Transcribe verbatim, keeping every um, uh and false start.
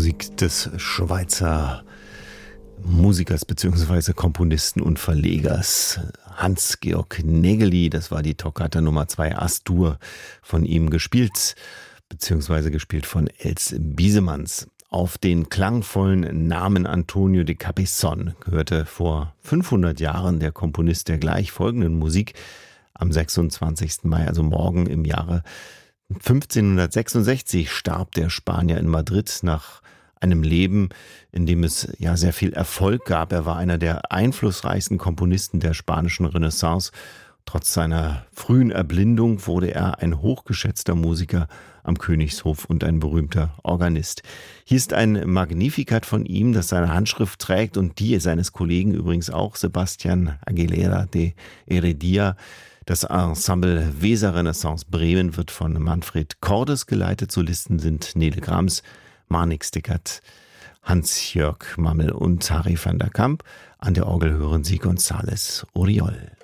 Musik des Schweizer Musikers bzw. Komponisten und Verlegers Hans-Georg Nägeli. Das war die Toccata Nummer zwei As-Dur, von ihm gespielt bzw. gespielt von Els Biesemanns. Auf den klangvollen Namen Antonio de Capison gehörte vor fünfhundert Jahren der Komponist der gleich folgenden Musik am sechsundzwanzigsten Mai, also morgen im Jahre fünfzehnhundertsechsundsechzig, starb der Spanier in Madrid nach einem Leben, in dem es ja sehr viel Erfolg gab. Er war einer der einflussreichsten Komponisten der spanischen Renaissance. Trotz seiner frühen Erblindung wurde er ein hochgeschätzter Musiker am Königshof und ein berühmter Organist. Hier ist ein Magnificat von ihm, das seine Handschrift trägt und die seines Kollegen übrigens auch, Sebastián Aguilera de Heredia. Das Ensemble Weser Renaissance Bremen wird von Manfred Cordes geleitet. Solisten sind Nele Grams, Marnix Dickert, Hans-Jörg Mammel und Harry van der Kamp. An der Orgel hören Sie González Oriol.